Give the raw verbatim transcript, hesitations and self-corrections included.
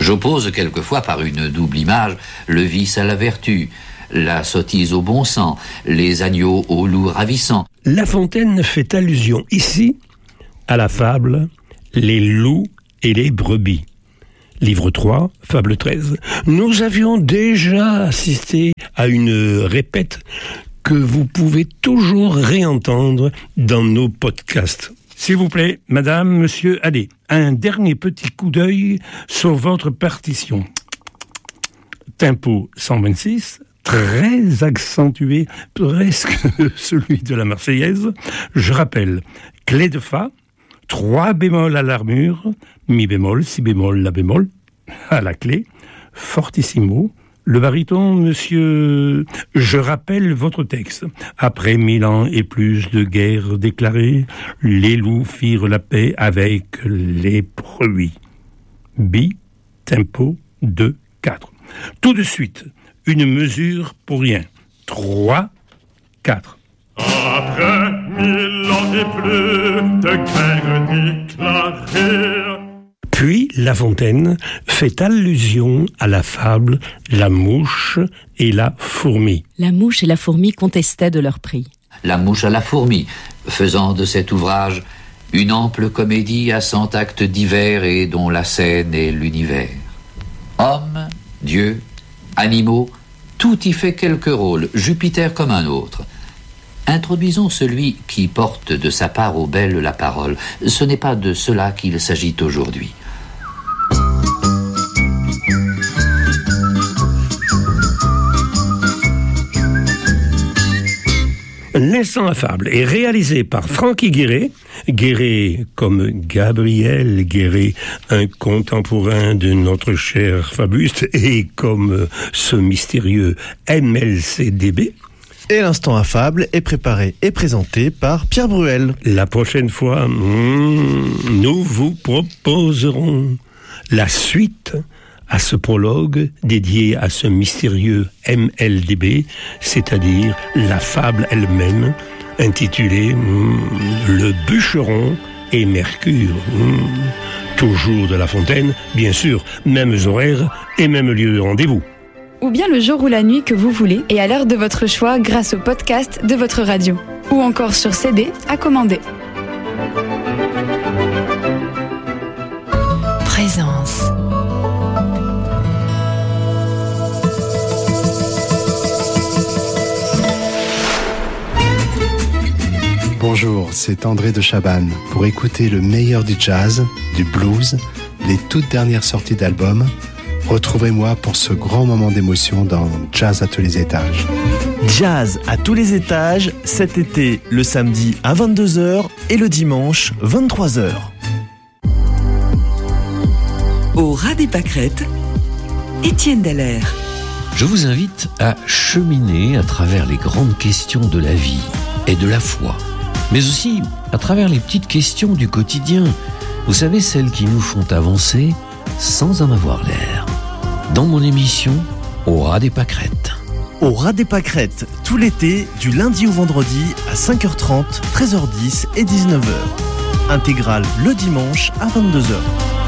J'oppose quelquefois par une double image le vice à la vertu, la sottise au bon sens, les agneaux aux loups ravissants. La Fontaine fait allusion ici à la fable « Les loups et les brebis ». Livre trois, fable treize. Nous avions déjà assisté à une répète que vous pouvez toujours réentendre dans nos podcasts. S'il vous plaît, madame, monsieur, allez, un dernier petit coup d'œil sur votre partition. Tempo cent vingt-six, très accentué, presque celui de la Marseillaise. Je rappelle, clé de fa, trois bémols à l'armure, mi bémol, si bémol, la bémol, à la clé, fortissimo. Le baryton, monsieur, je rappelle votre texte. Après mille ans et plus de guerres déclarées, les loups firent la paix avec les brebis. Bi, tempo, deux, quatre. Tout de suite, une mesure pour rien. Trois, quatre. Après mille ans et plus de guerres déclarées. Puis, La Fontaine fait allusion à la fable « La mouche et la fourmi ». La mouche et la fourmi contestaient de leur prix. La mouche à la fourmi, faisant de cet ouvrage une ample comédie à cent actes divers et dont la scène est l'univers. Hommes, dieux, animaux, tout y fait quelque rôle, Jupiter comme un autre. Introduisons celui qui porte de sa part aux belles la parole. Ce n'est pas de cela qu'il s'agit aujourd'hui. L'instant à fable est réalisé par Francky Guéret, Guéret comme Gabriel Guéret, un contemporain de notre cher fabuste, et comme ce mystérieux M L C D B. Et l'instant à fable est préparé et présenté par Pierre Bruel. La prochaine fois, mmh, nous vous proposerons la suite à ce prologue dédié à ce mystérieux M L D B, c'est-à-dire la fable elle-même, intitulée mm, Le bûcheron et Mercure. Mm, toujours de La Fontaine, bien sûr, mêmes horaires et même lieu de rendez-vous. Ou bien le jour ou la nuit que vous voulez et à l'heure de votre choix grâce au podcast de votre radio. Ou encore sur C D à commander. Présence. Bonjour, c'est André de Chabannes. Pour écouter le meilleur du jazz, du blues, les toutes dernières sorties d'albums, retrouvez-moi pour ce grand moment d'émotion dans Jazz à tous les étages. Jazz à tous les étages, cet été, le samedi à vingt-deux heures et le dimanche, vingt-trois heures. Au ras des pâquerettes, Étienne Dallaire. Je vous invite à cheminer à travers les grandes questions de la vie et de la foi, mais aussi à travers les petites questions du quotidien. Vous savez, celles qui nous font avancer sans en avoir l'air. Dans mon émission, Au ras des pâquerettes. Au ras des pâquerettes, tout l'été, du lundi au vendredi à cinq heures trente, treize heures dix et dix-neuf heures. Intégrale le dimanche à vingt-deux heures.